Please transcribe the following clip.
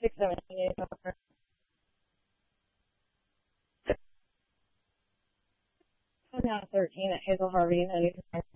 6, 7, 8 over. I'm now 13 at Hazel Harvey, 93.